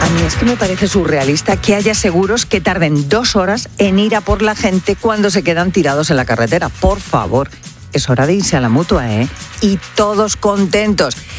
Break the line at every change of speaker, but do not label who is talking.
mí es que me parece surrealista que haya seguros que tarden 2 horas en ir a por la gente cuando se quedan tirados en la carretera. Por favor, es hora de irse a la Mutua, ¿eh? Y todos contentos.